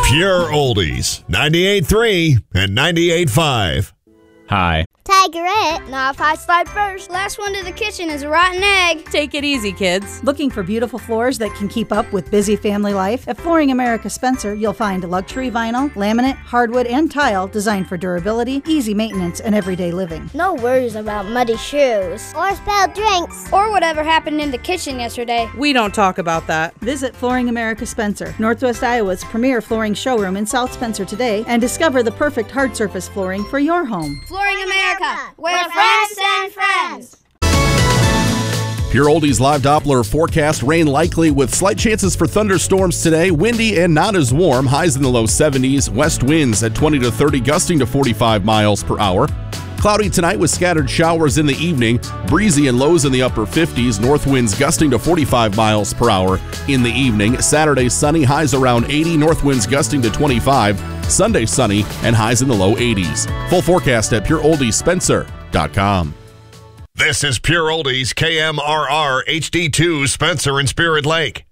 Pure Oldies, 98.3 and 98.5. Hi. Tigerette. Now if I slide first, last one to the kitchen is a rotten egg. Take it easy, kids. Looking for beautiful floors that can keep up with busy family life? At Flooring America Spencer, you'll find luxury vinyl, laminate, hardwood, and tile designed for durability, easy maintenance, and everyday living. No worries about muddy shoes. Or spilled drinks. Or whatever happened in the kitchen yesterday. We don't talk about that. Visit Flooring America Spencer, Northwest Iowa's premier flooring showroom in South Spencer today, and discover the perfect hard surface flooring for your home. Flooring America, where friends send friends. Pure Oldies live Doppler forecast. Rain likely with slight chances for thunderstorms today. Windy and not as warm. Highs in the low 70s. West winds at 20 to 30, gusting to 45 miles per hour. Cloudy tonight with scattered showers in the evening. Breezy and lows in the upper 50s. North winds gusting to 45 miles per hour in the evening. Saturday sunny, highs around 80. North winds gusting to 25. Sunday sunny and highs in the low 80s. Full forecast at pureoldiespencer.com. This is Pure Oldies, KMRR HD2, Spencer and Spirit Lake.